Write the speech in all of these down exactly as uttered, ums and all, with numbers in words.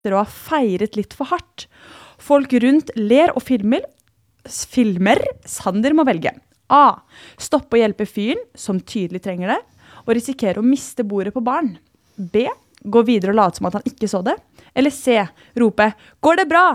etter å ha feiret litt for hardt. Folk rundt ler og filmer. Filmer. Sander må velge. A. Stoppe å hjelpe fyren, som tydelig trenger det, og risikere å miste bordet på baren. B. Gå videre og late som at han ikke så det. Eller C. Rope, går det bra?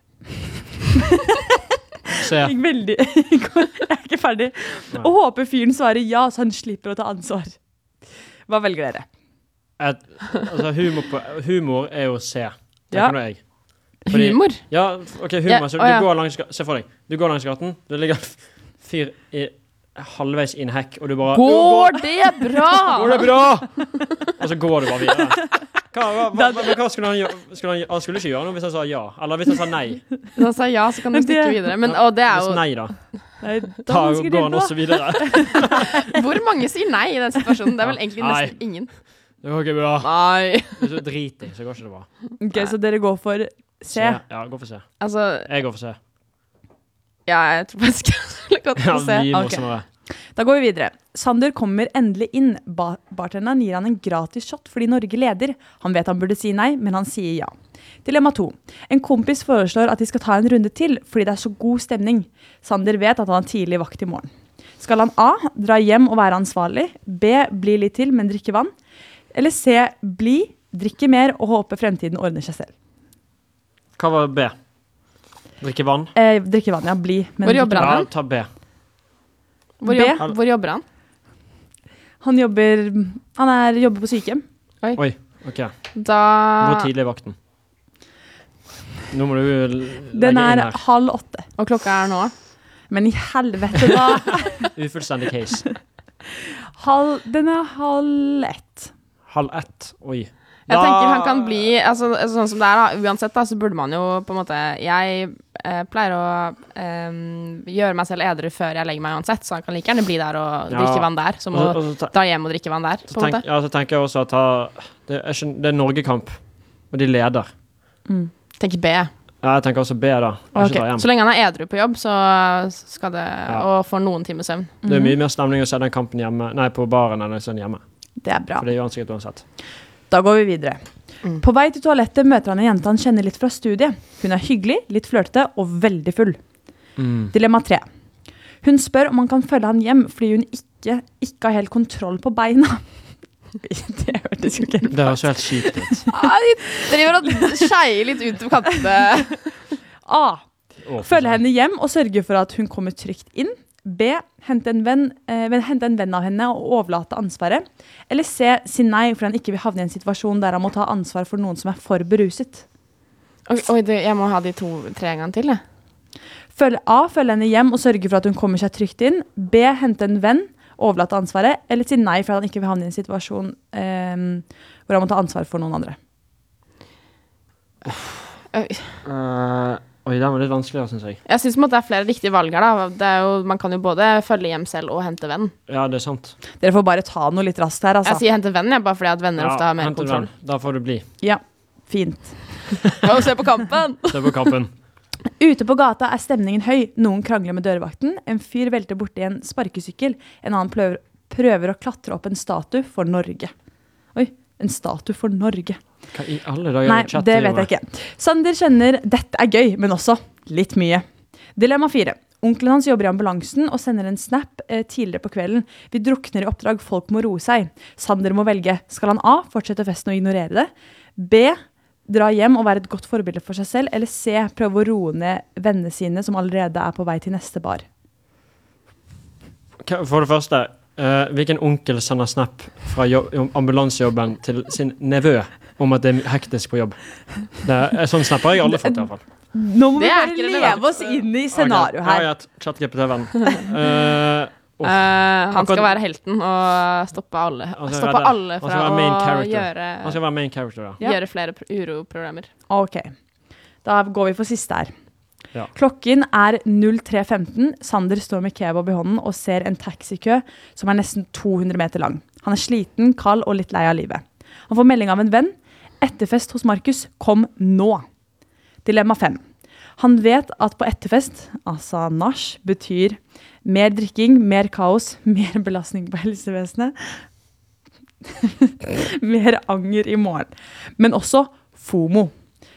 C. Jeg, veldig, jeg er ikke ferdig. Nei. Og håper fyren svarer ja, så han slipper å ta ansvar. Hva velger dere? Et, altså humor, på, humor er jo C. Det ja. kan jeg. Fordi, humor? Ja, ok, humor. Ja, så å, du ja. går langs, se for deg, du går langs gaten, det ligger fyr i, halvveis i en hekk, og du bare... Går det bra? Går det bra? Og så går du bare videre. Hva, hva, hva, hva, hva skulle han gjøre? Skulle han, han skulle ikke gjøre noe hvis han sa ja, eller hvis han sa nei. Hvis han sa ja, så kan du stikke videre. Men, og det er jo... Hvis nei da. Nei, da, da går han også videre. Hvor mange sier nei i den situasjonen? Det er vel egentlig nesten nei. Ingen. Det går ikke bra. Nei. Hvis du driter, så går ikke det bra. Ok, nei. Så dere går for C? C. Ja, gå for C. Altså... Jeg går for C. Ja, jeg tror faktisk jeg skulle gått for C. Ja, mye morsommere. Okay. Da går vi videre. Sander kommer endelig inn. Ba- bartenderen gir han en gratis shot fordi Norge leder. Han vet han burde si nei, men han sier ja. Dilemma to. En kompis foreslår at de skal ta en runde til fordi det er så god stemning. Sander vet at han har tidlig vakt i morgen. Skal han A. Dra hjem og være ansvarlig? B. Bli litt til, men drikke vann? Eller C. Bli, drikke mer og håpe fremtiden ordner seg selv? Hva var B? Drikke vann? Eh, drikke vann, ja. Bli. Men hvor jobber han? Ja, ta B. Hvor, jobb, hvor jobber han? Han jobber, han er, jobber på sykehjem. Oi. Oi, ok. Da... Hvor tidlig er vakten? Nå må du legge Den er inn her. halv åtte. Og klokka er nå? Men i helvete da. Ufullstendig case. halv, den er halv ett. Halv ett, oi. Jeg da... tenker han kan bli, altså, sånn som det er da, uansett da, så burde man jo på en måte, jeg eh, pleier å eh, gjøre meg selv edru før jeg legger meg uansett, så han kan like gjerne bli der og ja. drikke vann der, som å dra hjem og drikke vann der, på en måte. Ja, så tenker jeg også at ha, det, er ikke, det er Norgekamp, og de leder. Mm. Tenker B. Ja, jeg tenker også B da. Okay. Så lenge han er edru på jobb, så skal det, ja. og få noen timer søvn. Det er mye mer stemning å se den kampen hjemme, nei, på baren enn sånn hjemme. Det er bra. For det gjør han sikkert uansett. Da går vi videre. Mm. På vei til toalettet møter han en jente han kjenner litt fra studiet. Hun er hyggelig, litt flørtete og veldig full. Mm. Dilemma tre. Hun spør om han kan følge han hjem fordi hun ikke, ikke har helt kontroll på beina. Det hørtes jo ikke helt. Det høres jo helt sykt ut. Det gjør at skeier litt ut på kantene. A. Følge henne hjem og sørge for at hun kommer trygt inn. B. Hente en venn, eh, hente en venn av henne og overlate ansvaret. Eller C. Si nei fordi han ikke vil havne i en situasjon der han må ta ansvar for noen som er for beruset. Oi, oi det, jeg må ha de to, tre ganger til, det. Følge A. Følge henne hjem og sørge for at hun kommer seg trygt inn. B. Hente en venn, overlate ansvaret. Eller si nei fordi han ikke vil havne i en situasjon eh, hvor han må ta ansvar for noen andre. Oi. Uh, oi, det var litt vanskeligere, synes jeg. Jeg synes det er flere riktige valg her, da. Det er jo, man kan jo både følge hjem selv og hente venn. Ja, det er sant. Dere får bare ta noe litt raskt her, altså. Jeg sier hente venn, ja, bare fordi at venner ja, ofte har mer kontroll. Venn. Da får du bli. Ja, fint. Og se på kampen! Se på kampen. Ute på gata er stemningen høy. Noen krangler med dørvakten. En fyr velter borti en sparkesykkel. En annen prøver, prøver å klatre opp en statue for Norge. Oi, en statue for Norge. Hva i alle dager? Nei, det vet jeg ikke. Sander kjenner dette er gøy, men også litt mye. Dilemma fire. Onkelen hans jobber i ambulansen og sender en snap eh, tidligere på kvelden. Vi drukner i oppdrag, folk må roe seg. Sander må velge. Skal han A, fortsette festen og ignorere det? B, dra hjem og være et godt forbilde for seg selv? Eller C, prøve å roe ned vennene sine som allerede er på vei til neste bar? For det første, uh, hvilken onkel sender snap fra jobb, ambulansejobben til sin nevø om at det er hektisk på jobb? Det er, sånn snapper jeg aldri fått i hvert fall. Nå må vi bare leve oss inn i scenario her. Ja, jeg har chat G P T-venn. Uh, Uh, han skal være helten og stoppe alle, stoppe alle fra å gjøre, han skal være main character, da. Ja. Gjøre flere uroprogrammer. Ok, da går vi for siste her. Ja. Klokken er tre femten. Sander står med kebab i hånden og ser en taxikø som er nesten to hundre meter lang. Han er sliten, kald og litt lei av livet. Han får melding av en venn. Etterfest hos Markus, kom nå. Dilemma fem. Han vet at på etterfest, altså nach, betyr mer drikking, mer kaos, mer belastning på helsevesenet, mer anger i morgen. Men også FOMO.